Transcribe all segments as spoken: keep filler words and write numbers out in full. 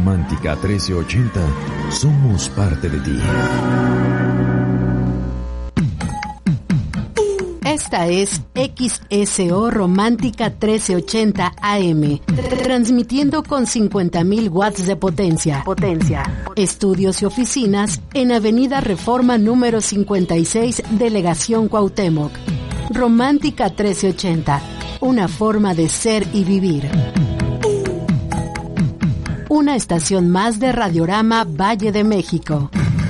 Romántica trece ochenta, somos parte de ti. Esta es X S O Romántica trece ochenta A M, transmitiendo con cincuenta mil watts de potencia. Potencia. Estudios y oficinas en Avenida Reforma número cincuenta y seis, Delegación Cuauhtémoc. Romántica trece ochenta, una forma de ser y vivir. Una estación más de Radiorama Valle de México.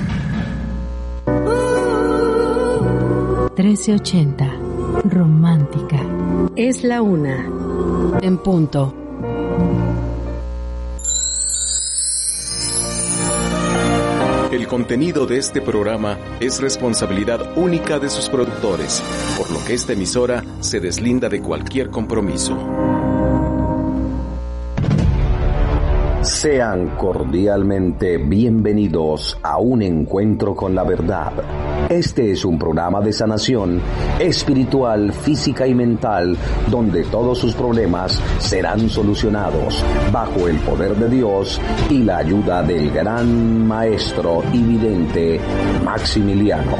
trece ochenta, Romántica. Es la una. En punto. El contenido de este programa es responsabilidad única de sus productores, por lo que esta emisora se deslinda de cualquier compromiso. Sean cordialmente bienvenidos a un encuentro con la verdad. Este es un programa de sanación espiritual, física y mental, donde todos sus problemas serán solucionados bajo el poder de Dios y la ayuda del gran maestro y vidente Maximiliano.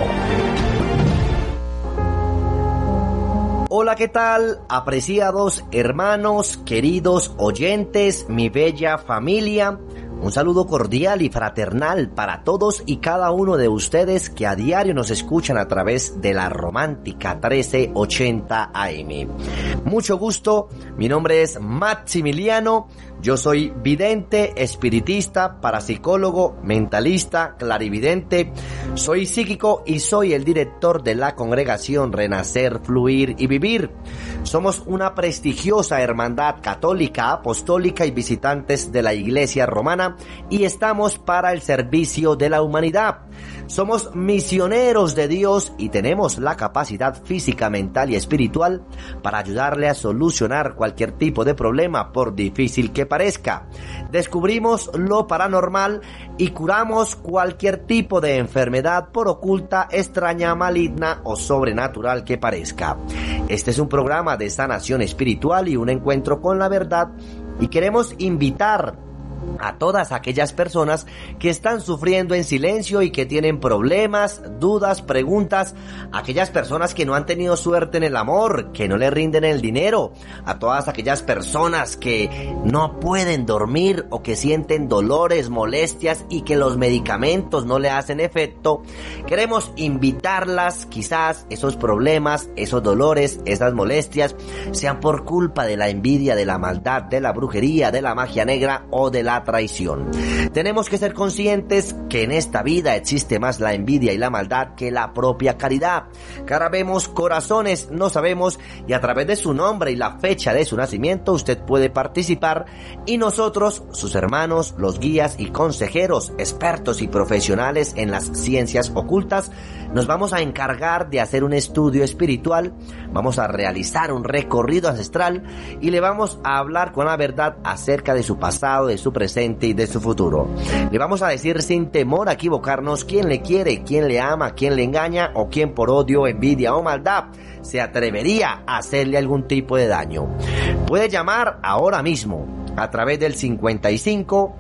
Hola, ¿qué tal? Apreciados hermanos, queridos oyentes, mi bella familia. Un saludo cordial y fraternal para todos y cada uno de ustedes que a diario nos escuchan a través de la Romántica trece ochenta A M. Mucho gusto, mi nombre es Maximiliano, yo soy vidente, espiritista, parapsicólogo, mentalista, clarividente, soy psíquico y soy el director de la congregación Renacer, Fluir y Vivir. Somos una prestigiosa hermandad católica, apostólica y visitantes de la Iglesia Romana, y estamos para el servicio de la humanidad. Somos misioneros de Dios y tenemos la capacidad física, mental y espiritual para ayudarle a solucionar cualquier tipo de problema, por difícil que parezca. Descubrimos lo paranormal y curamos cualquier tipo de enfermedad, por oculta, extraña, maligna o sobrenatural que parezca. Este es un programa de sanación espiritual y un encuentro con la verdad, y queremos invitar a todas aquellas personas que están sufriendo en silencio y que tienen problemas, dudas, preguntas, aquellas personas que no han tenido suerte en el amor, que no le rinden el dinero, a todas aquellas personas que no pueden dormir o que sienten dolores, molestias y que los medicamentos no le hacen efecto. Queremos invitarlas, quizás esos problemas, esos dolores, esas molestias sean por culpa de la envidia, de la maldad, de la brujería, de la magia negra o de la traición. Tenemos que ser conscientes que en esta vida existe más la envidia y la maldad que la propia caridad. Cara vemos, corazones no sabemos, y a través de su nombre y la fecha de su nacimiento usted puede participar, y nosotros, sus hermanos, los guías y consejeros, expertos y profesionales en las ciencias ocultas, nos vamos a encargar de hacer un estudio espiritual, vamos a realizar un recorrido ancestral y le vamos a hablar con la verdad acerca de su pasado, de su presente y de su futuro. Le vamos a decir sin temor a equivocarnos quién le quiere, quién le ama, quién le engaña o quién por odio, envidia o maldad se atrevería a hacerle algún tipo de daño. Puede llamar ahora mismo a través del cincuenta y cinco,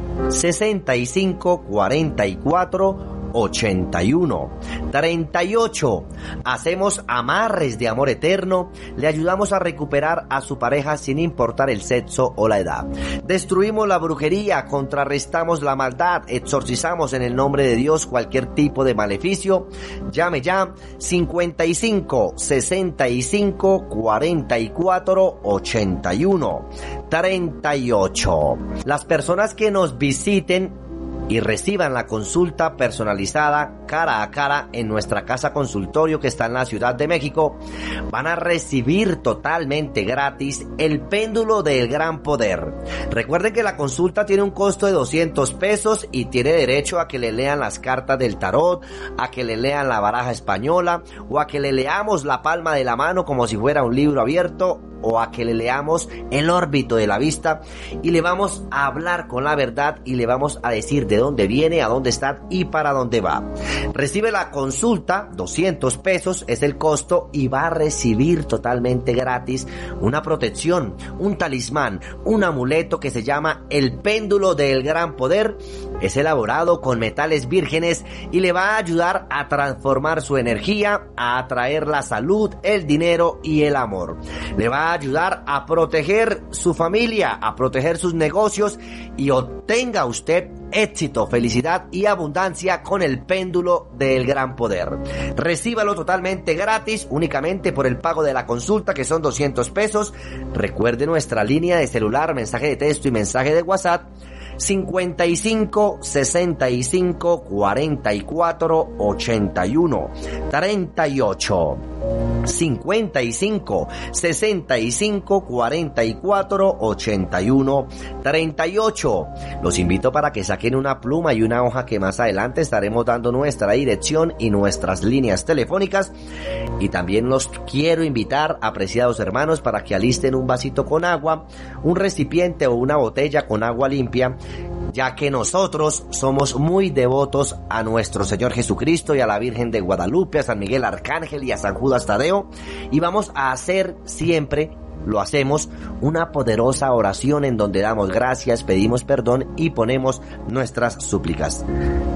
sesenta y cinco, cuarenta y cuatro, ochenta y uno, treinta y ocho. Hacemos amarres de amor eterno, le ayudamos a recuperar a su pareja sin importar el sexo o la edad. Destruimos la brujería, contrarrestamos la maldad, exorcizamos en el nombre de Dios cualquier tipo de maleficio. Llame ya, cincuenta y cinco, sesenta y cinco, cuarenta y cuatro, ochenta y uno, treinta y ocho. Las personas que nos visiten y reciban la consulta personalizada cara a cara en nuestra casa consultorio que está en la Ciudad de México, van a recibir totalmente gratis el péndulo del gran poder. Recuerden que la consulta tiene un costo de doscientos pesos y tiene derecho a que le lean las cartas del tarot, a que le lean la baraja española o a que le leamos la palma de la mano como si fuera un libro abierto, o a que le leamos el órbito de la vista y le vamos a hablar con la verdad y le vamos a decir de dónde viene, a dónde está y para dónde va. Recibe la consulta, doscientos pesos es el costo, y va a recibir totalmente gratis una protección, un talismán, un amuleto que se llama el péndulo del gran poder. Es elaborado con metales vírgenes y le va a ayudar a transformar su energía, a atraer la salud, el dinero y el amor. Le va a ayudar a proteger su familia, a proteger sus negocios y obtenga usted éxito, felicidad y abundancia con el péndulo del gran poder. Recíbalo totalmente gratis, únicamente por el pago de la consulta, que son doscientos pesos. Recuerde nuestra línea de celular, mensaje de texto y mensaje de WhatsApp: cincuenta y cinco, sesenta y cinco, cuarenta y cuatro, ochenta y uno, treinta y ocho. cincuenta y cinco, sesenta y cinco, cuarenta y cuatro, ochenta y uno, treinta y ocho. Los invito para que saquen una pluma y una hoja, que más adelante estaremos dando nuestra dirección y nuestras líneas telefónicas. Y también los quiero invitar, apreciados hermanos, para que alisten un vasito con agua, un recipiente o una botella con agua limpia, ya que nosotros somos muy devotos a nuestro Señor Jesucristo y a la Virgen de Guadalupe, a San Miguel Arcángel y a San Judas Tadeo, y vamos a hacer siempre, lo hacemos, una poderosa oración en donde damos gracias, pedimos perdón y ponemos nuestras súplicas.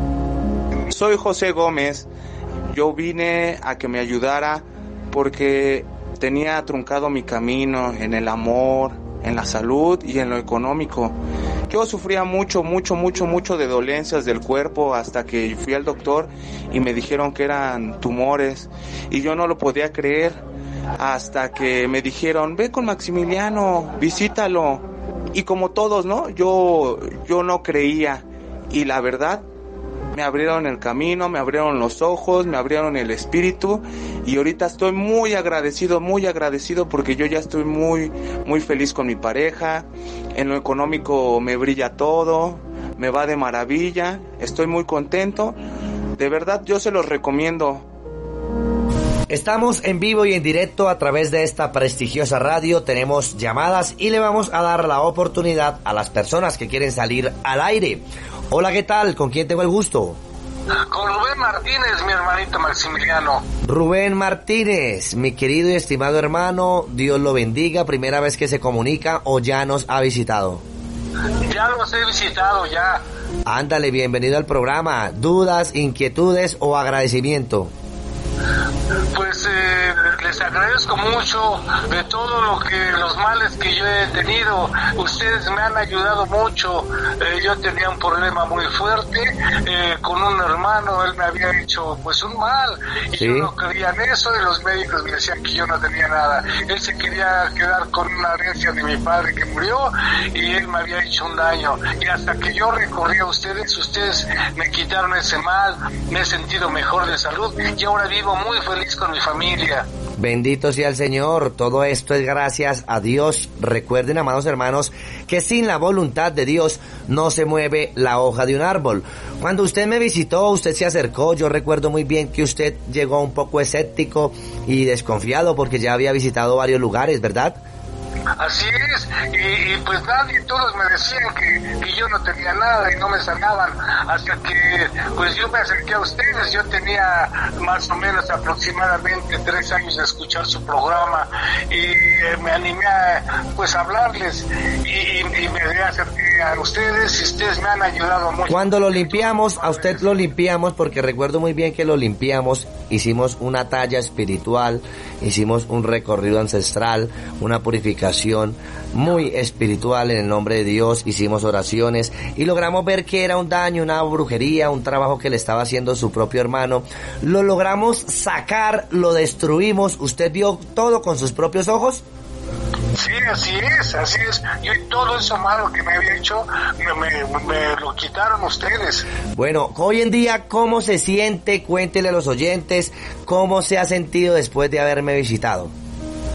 Soy José Gómez. Yo vine a que me ayudara porque tenía truncado mi camino en el amor, en la salud y en lo económico. Yo sufría mucho, mucho, mucho, mucho de dolencias del cuerpo hasta que fui al doctor y me dijeron que eran tumores y yo no lo podía creer hasta que me dijeron: ve con Maximiliano, visítalo. Y como todos, ¿no? Yo, yo no creía, y la verdad, me abrieron el camino, me abrieron los ojos, me abrieron el espíritu, y ahorita estoy muy agradecido, muy agradecido porque yo ya estoy muy, muy feliz con mi pareja. En lo económico me brilla todo, me va de maravilla, estoy muy contento. De verdad, yo se los recomiendo. Estamos en vivo y en directo a través de esta prestigiosa radio, tenemos llamadas y le vamos a dar la oportunidad a las personas que quieren salir al aire. Hola, ¿qué tal? ¿Con quién tengo el gusto? Con Rubén Martínez, mi hermanito Maximiliano. Rubén Martínez, mi querido y estimado hermano, Dios lo bendiga. ¿Primera vez que se comunica o ya nos ha visitado? Ya los he visitado, ya. Ándale, bienvenido al programa. ¿Dudas, inquietudes o agradecimiento? Pues eh, les agradezco mucho de todo lo que, los males que yo he tenido. Ustedes me han ayudado mucho. Eh, yo tenía un problema muy fuerte eh, con un hermano. Él me había hecho pues un mal y ¿sí? Yo no creía en eso, y los médicos me decían que yo no tenía nada. Él se quería quedar con una herencia de mi padre que murió y él me había hecho un daño. Y hasta que yo recurrí a ustedes, ustedes me quitaron ese mal. Me he sentido mejor de salud y ahora vivo muy feliz con mi familia. Bendito sea el Señor, todo esto es gracias a Dios. Recuerden, amados hermanos, que sin la voluntad de Dios no se mueve la hoja de un árbol. Cuando usted me visitó, usted se acercó, yo recuerdo muy bien que usted llegó un poco escéptico y desconfiado porque ya había visitado varios lugares, ¿verdad? Así es, y, y pues nadie, todos me decían que, que yo no tenía nada y no me sanaban, hasta que pues yo me acerqué a ustedes. Yo tenía más o menos aproximadamente tres años de escuchar su programa y eh, me animé a pues a hablarles y, y, y me acerqué a ustedes y ustedes me han ayudado mucho. Cuando lo limpiamos, a usted lo limpiamos porque recuerdo muy bien que lo limpiamos, hicimos una talla espiritual, hicimos un recorrido ancestral, una purificación muy espiritual en el nombre de Dios, hicimos oraciones y logramos ver que era un daño, una brujería, un trabajo que le estaba haciendo su propio hermano. Lo logramos sacar, lo destruimos. ¿Usted vio todo con sus propios ojos? Sí, así es, así es. Yo todo eso malo que me había hecho, me, me, me lo quitaron ustedes. Bueno, hoy en día, ¿cómo se siente? Cuéntele a los oyentes cómo se ha sentido después de haberme visitado.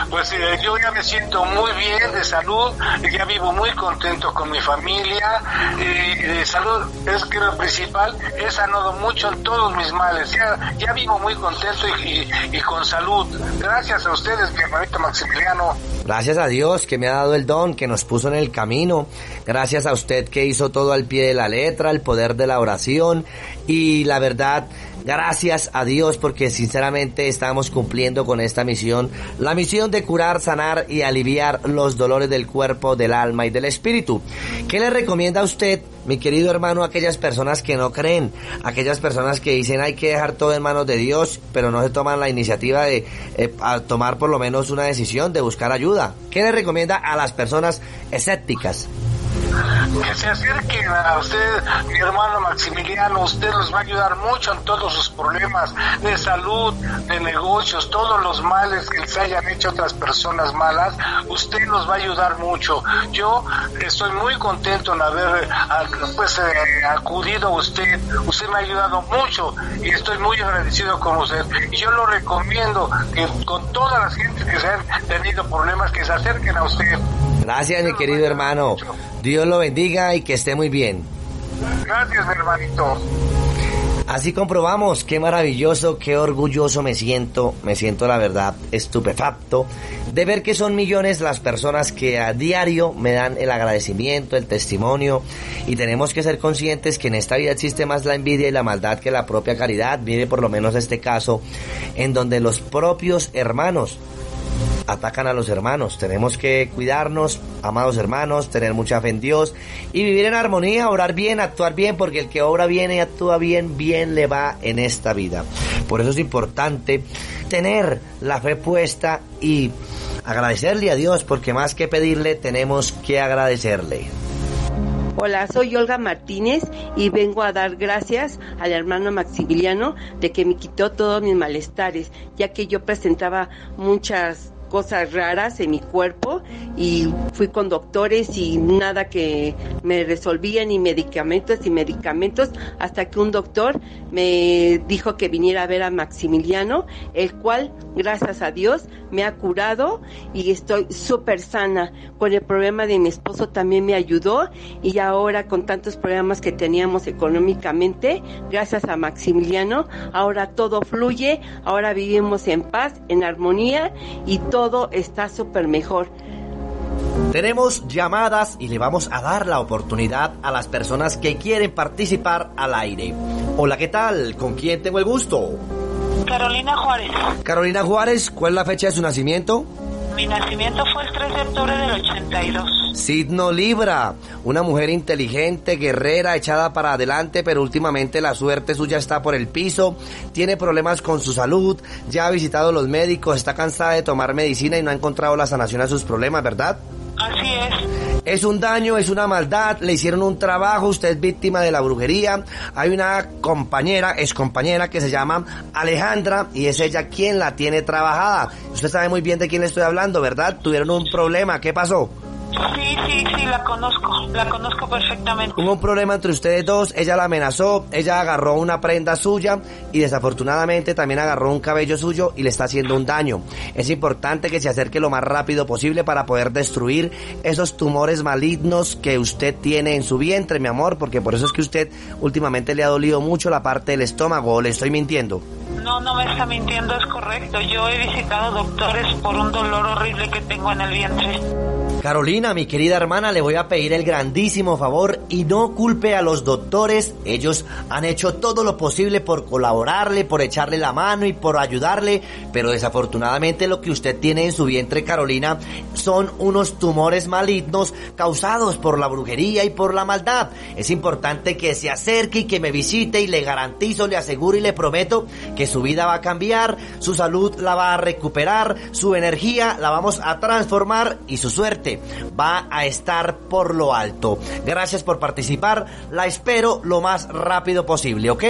pues eh, yo ya me siento muy bien de salud, ya vivo muy contento con mi familia, y de salud es que lo principal, he sanado mucho en todos mis males, ya, ya vivo muy contento y, y, y con salud. Gracias a ustedes, mi hermanito Maximiliano. Gracias a Dios que me ha dado el don, que nos puso en el camino. Gracias a usted que hizo todo al pie de la letra, el poder de la oración. Y la verdad, gracias a Dios porque sinceramente estamos cumpliendo con esta misión. La misión de curar, sanar y aliviar los dolores del cuerpo, del alma y del espíritu. ¿Qué le recomienda a usted, mi querido hermano, a aquellas personas que no creen? Aquellas personas que dicen hay que dejar todo en manos de Dios, pero no se toman la iniciativa de eh, a tomar por lo menos una decisión de buscar ayuda. ¿Qué le recomienda a las personas escépticas? Que se acerquen a usted, mi hermano Maximiliano. Usted los va a ayudar mucho en todos sus problemas de salud, de negocios, todos los males que les hayan hecho otras personas malas. Usted los va a ayudar mucho. Yo estoy muy contento en haber pues eh, acudido a usted. Usted me ha ayudado mucho y estoy muy agradecido con usted. Y yo lo recomiendo que con todas las gentes que se han tenido problemas, que se acerquen a usted. Gracias, mi querido hermano. Dios lo bendiga y que esté muy bien. Gracias, mi hermanito. Así comprobamos, qué maravilloso, qué orgulloso me siento, me siento la verdad estupefacto de ver que son millones las personas que a diario me dan el agradecimiento, el testimonio, y tenemos que ser conscientes que en esta vida existe más la envidia y la maldad que la propia caridad. Mire por lo menos este caso en donde los propios hermanos atacan a los hermanos. Tenemos que cuidarnos, amados hermanos, tener mucha fe en Dios y vivir en armonía, orar bien, actuar bien, porque el que obra bien y actúa bien, bien le va en esta vida. Por eso es importante tener la fe puesta y agradecerle a Dios, porque más que pedirle, tenemos que agradecerle. Hola, soy Olga Martínez y vengo a dar gracias al hermano Maximiliano de que me quitó todos mis malestares, ya que yo presentaba muchas cosas raras en mi cuerpo y fui con doctores y nada que me resolvían, ni medicamentos y medicamentos, hasta que un doctor me dijo que viniera a ver a Maximiliano, el cual, gracias a Dios, me ha curado y estoy súper sana. Con el problema de mi esposo también me ayudó, y ahora con tantos problemas que teníamos económicamente, gracias a Maximiliano, ahora todo fluye, ahora vivimos en paz, en armonía, y todo está súper mejor. Tenemos llamadas y le vamos a dar la oportunidad a las personas que quieren participar al aire. Hola, ¿qué tal? ¿Con quién tengo el gusto? Carolina Juárez. Carolina Juárez, ¿cuál es la fecha de su nacimiento? Mi nacimiento fue el tres de octubre del ochenta y dos. Signo Libra, una mujer inteligente, guerrera, echada para adelante, pero últimamente la suerte suya está por el piso, tiene problemas con su salud, ya ha visitado los médicos, está cansada de tomar medicina y no ha encontrado la sanación a sus problemas, ¿verdad? Así es. Es un daño, es una maldad, le hicieron un trabajo, usted es víctima de la brujería. Hay una compañera, ex compañera que se llama Alejandra y es ella quien la tiene trabajada. Usted sabe muy bien de quién le estoy hablando, ¿verdad? Tuvieron un problema, ¿qué pasó? Sí, sí, sí, la conozco, la conozco perfectamente. Hubo un problema entre ustedes dos, ella la amenazó, ella agarró una prenda suya y desafortunadamente también agarró un cabello suyo y le está haciendo un daño. Es importante que se acerque lo más rápido posible para poder destruir esos tumores malignos que usted tiene en su vientre, mi amor, porque por eso es que usted últimamente le ha dolido mucho la parte del estómago, ¿o le estoy mintiendo? No, no me está mintiendo, es correcto. Yo he visitado doctores por un dolor horrible que tengo en el vientre. Carolina, mi querida hermana, le voy a pedir el grandísimo favor y no culpe a los doctores. Ellos han hecho todo lo posible por colaborarle, por echarle la mano y por ayudarle, pero desafortunadamente lo que usted tiene en su vientre, Carolina, son unos tumores malignos causados por la brujería y por la maldad. Es importante que se acerque y que me visite, y le garantizo, le aseguro y le prometo que su vida va a cambiar, su salud la va a recuperar, su energía la vamos a transformar y su suerte va a estar por lo alto. Gracias por participar, la espero lo más rápido posible, ¿ok?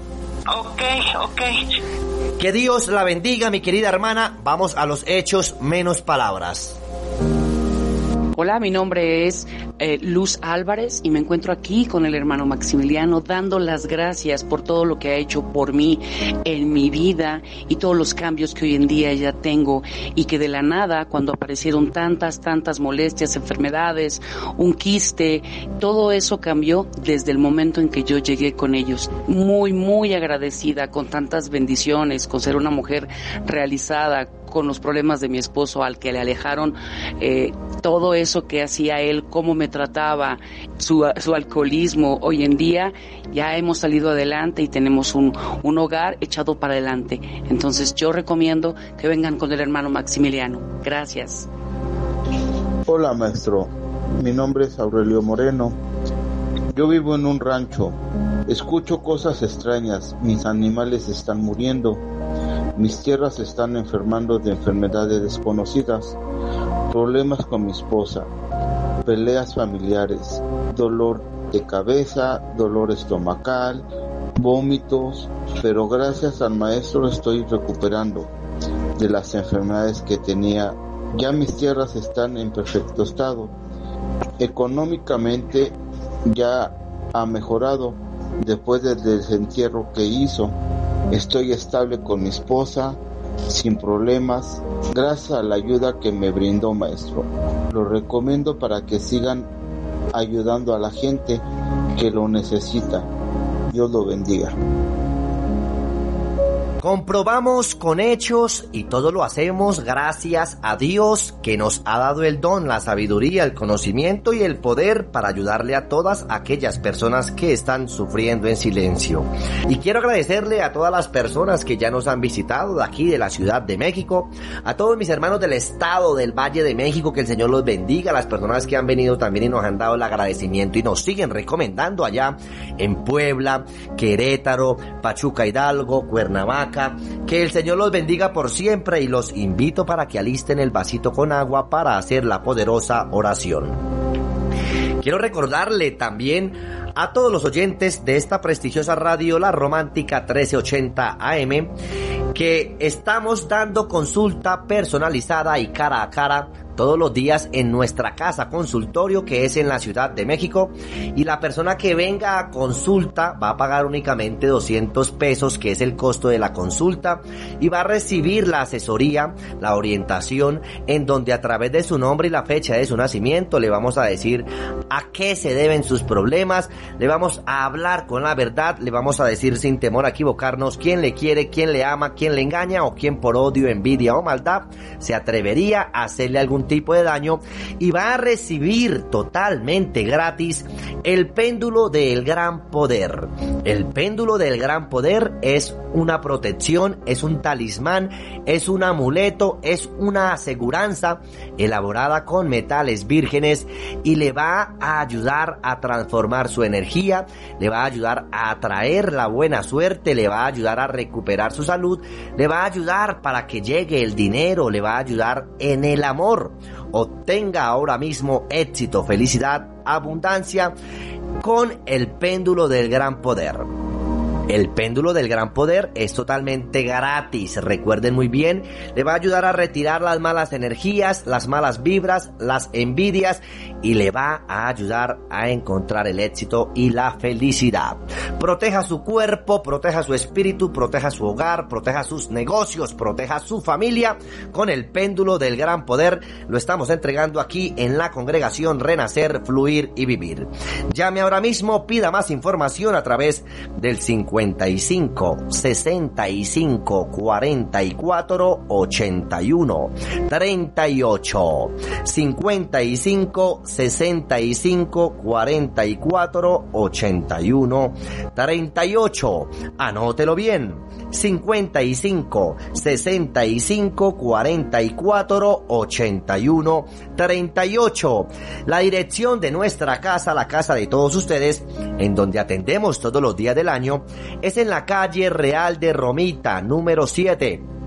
Ok, ok. Que Dios la bendiga, mi querida hermana. Vamos a los hechos, menos palabras. Hola, mi nombre es eh, Luz Álvarez y me encuentro aquí con el hermano Maximiliano dando las gracias por todo lo que ha hecho por mí en mi vida y todos los cambios que hoy en día ya tengo, y que de la nada, cuando aparecieron tantas, tantas molestias, enfermedades, un quiste, todo eso cambió desde el momento en que yo llegué con ellos. Muy, muy agradecida con tantas bendiciones, con ser una mujer realizada, con los problemas de mi esposo al que le alejaron eh, todo eso que hacía él, cómo me trataba, su, su alcoholismo. Hoy en día ya hemos salido adelante y tenemos un, un hogar echado para adelante. Entonces yo recomiendo que vengan con el hermano Maximiliano. Gracias. Hola, maestro, mi nombre es Aurelio Moreno. Yo vivo en un rancho, escucho cosas extrañas, mis animales están muriendo, mis tierras están enfermando de enfermedades desconocidas, problemas con mi esposa, peleas familiares, dolor de cabeza, dolor estomacal, vómitos, pero gracias al maestro estoy recuperando de las enfermedades que tenía. Ya mis tierras están en perfecto estado. Económicamente ya ha mejorado después del desentierro que hizo. Estoy estable con mi esposa, sin problemas, gracias a la ayuda que me brindó, maestro. Lo recomiendo para que sigan ayudando a la gente que lo necesita. Dios lo bendiga. Comprobamos con hechos y todo lo hacemos gracias a Dios, que nos ha dado el don, la sabiduría, el conocimiento y el poder para ayudarle a todas aquellas personas que están sufriendo en silencio. Y quiero agradecerle a todas las personas que ya nos han visitado de aquí de la Ciudad de México, a todos mis hermanos del estado del Valle de México, que el Señor los bendiga, a las personas que han venido también y nos han dado el agradecimiento y nos siguen recomendando allá en Puebla, Querétaro, Pachuca, Hidalgo, Cuernavaca. Que el Señor los bendiga por siempre, y los invito para que alisten el vasito con agua para hacer la poderosa oración. Quiero recordarle también a todos los oyentes de esta prestigiosa radio, la Romántica trece ochenta A M, que estamos dando consulta personalizada y cara a cara todos los días en nuestra casa consultorio, que es en la Ciudad de México, y la persona que venga a consulta va a pagar únicamente doscientos pesos, que es el costo de la consulta, y va a recibir la asesoría, la orientación, en donde a través de su nombre y la fecha de su nacimiento le vamos a decir a qué se deben sus problemas, le vamos a hablar con la verdad, le vamos a decir sin temor a equivocarnos quién le quiere, quién le ama, quién le engaña, o quién por odio, envidia o maldad se atrevería a hacerle algún tipo de daño, y va a recibir totalmente gratis el péndulo del gran poder. El péndulo del gran poder es una protección, es un talismán, es un amuleto, es una aseguranza elaborada con metales vírgenes, y le va a ayudar a transformar su energía, le va a ayudar a atraer la buena suerte, le va a ayudar a recuperar su salud, le va a ayudar para que llegue el dinero, le va a ayudar en el amor. Obtenga ahora mismo éxito, felicidad, abundancia con el péndulo del gran poder. El péndulo del gran poder es totalmente gratis, recuerden muy bien, le va a ayudar a retirar las malas energías, las malas vibras, las envidias, y le va a ayudar a encontrar el éxito y la felicidad. Proteja su cuerpo, proteja su espíritu, proteja su hogar, proteja sus negocios, proteja su familia con el péndulo del gran poder. Lo estamos entregando aquí en la congregación Renacer, Fluir y Vivir. Llame ahora mismo, pida más información a través del cincuenta y cinco, sesenta y cinco, cuarenta y cuatro, ochenta y uno, treinta y ocho, cincuenta y cinco, sesenta y cinco, cuarenta y cuatro, ochenta y uno, treinta y ocho. Anótelo bien. cincuenta y cinco, sesenta y cinco, cuarenta y cuatro, ochenta y uno, treinta y ocho. La dirección de nuestra casa, la casa de todos ustedes, en donde atendemos todos los días del año, es en la calle Real de Romita, número siete.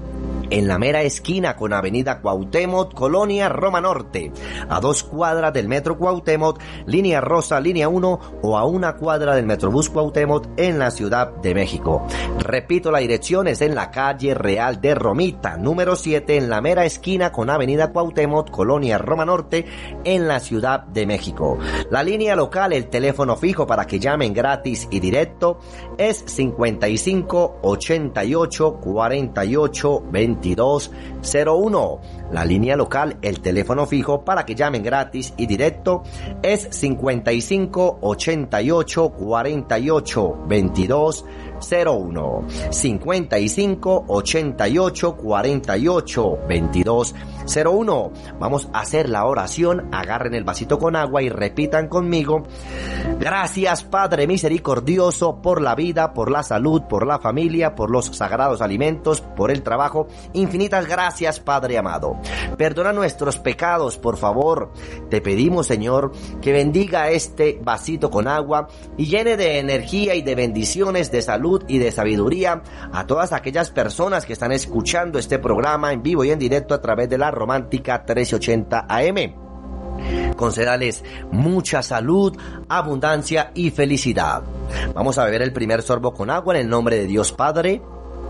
en la mera esquina con Avenida Cuauhtémoc, Colonia Roma Norte, a dos cuadras del Metro Cuauhtémoc, Línea Rosa, Línea uno, o a una cuadra del Metrobús Cuauhtémoc en la Ciudad de México. Repito, la dirección es en la calle Real de Romita, número siete, en la mera esquina con Avenida Cuauhtémoc, Colonia Roma Norte, en la Ciudad de México. La línea local, el teléfono fijo para que llamen gratis y directo, es cincuenta y cinco, ochenta y ocho, cuarenta y ocho, veintidós cero uno. La línea local, el teléfono fijo para que llamen gratis y directo, es cincuenta y cinco, ochenta y ocho, cuarenta y ocho, veintidós cero uno. cincuenta y cinco, ochenta y ocho, cuarenta y ocho, veintidós cero uno. Vamos a hacer la oración. Agarren el vasito con agua y repitan conmigo: gracias, Padre misericordioso, por la vida, por la salud, por la familia, por los sagrados alimentos, por el trabajo. Infinitas gracias, Padre amado. Perdona nuestros pecados, por favor. Te pedimos, Señor, que bendiga este vasito con agua y llene de energía y de bendiciones, de salud y de sabiduría a todas aquellas personas que están escuchando este programa en vivo y en directo a través de la Romántica trece ochenta A M. Concédales mucha salud, abundancia y felicidad. Vamos a beber el primer sorbo con agua en el nombre de Dios Padre.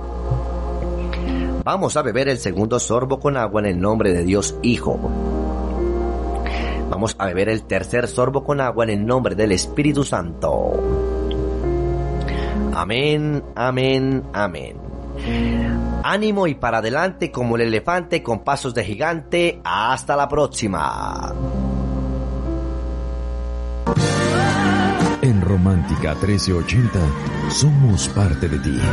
Vamos a beber el segundo sorbo con agua en el nombre de Dios Hijo. Vamos a beber el tercer sorbo con agua en el nombre del Espíritu Santo. Amén, amén, amén. Ánimo y para adelante como el elefante con pasos de gigante. Hasta la próxima. En Romántica trece ochenta somos parte de ti.